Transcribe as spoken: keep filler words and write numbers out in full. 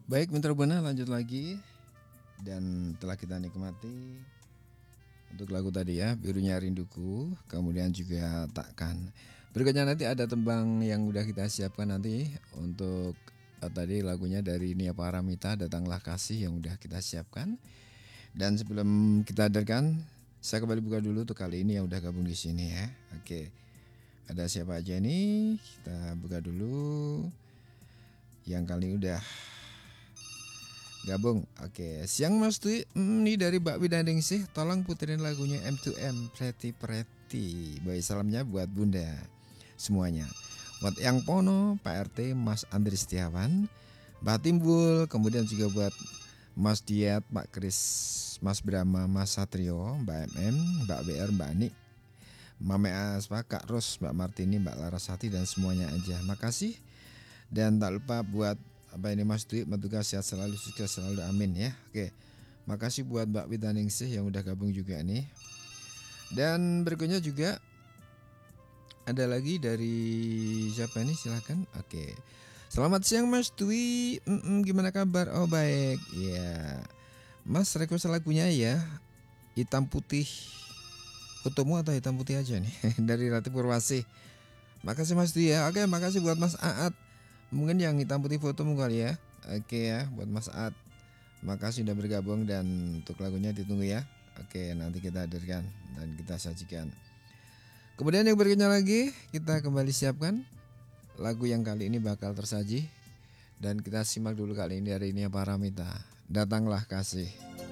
Baik Mitra Buana, lanjut lagi. Dan telah kita nikmati untuk lagu tadi ya, Birunya Rinduku, kemudian juga Takkan. Berikutnya nanti ada tembang yang udah kita siapkan nanti untuk eh, tadi lagunya dari Nia Paramita, Datanglah Kasih, yang udah kita siapkan. Dan sebelum kita hadirkan, saya kembali buka dulu untuk kali ini yang udah gabung di sini ya. Oke. Ada siapa aja nih? Kita buka dulu. Yang kali udah gabung. Oke, siang Mas Dwi. Hmm, ini dari Mbak Widanding sih. Tolong puterin lagunya M dua M Pretty Pretty. Baik, salamnya buat Bunda semuanya. Buat Yang Pono, Pak R T, Mas Andri Setiawan, Mbak Timbul, kemudian juga buat Mas Diat, Pak Kris, Mas Brahma, Mas Satrio, Mbak M M, Mbak B R, Mbak Ani, Mame Aspa, Kak Ros, Mbak Martini, Mbak Larasati, dan semuanya aja. Makasih. Dan tak lupa buat apa ini Mas Dwi, Matuka sehat selalu, sukses selalu, amin ya. Oke, makasih buat Mbak Widaningsih yang udah gabung juga nih. Dan berikutnya juga ada lagi dari siapa nih, silahkan. Oke, selamat siang Mas Dwi. Mm-mm, gimana kabar? Oh baik, ya. Mas request lagunya ya, hitam putih. Fotomu atau hitam putih aja nih dari Rati Purwasih. Makasih Mas Dwi ya. Oke, makasih buat Mas Aat. Mungkin yang hitam putih fotomu kali ya. Oke ya, buat Mas Aat. Makasih sudah bergabung dan untuk lagunya ditunggu ya. Oke, nanti kita hadirkan dan kita sajikan. Kemudian yang berikutnya lagi, kita kembali siapkan lagu yang kali ini bakal tersaji. Dan kita simak dulu kali ini dari Nia Paramita, Datanglah Kasih.